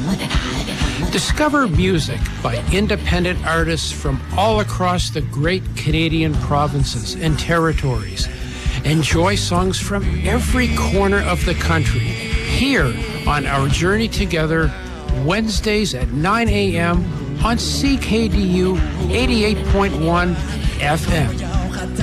Discover music by independent artists from all across the great Canadian provinces and territories. Enjoy songs from every corner of the country here on Our Journey Together, Wednesdays at 9 a.m. on CKDU 88.1 FM.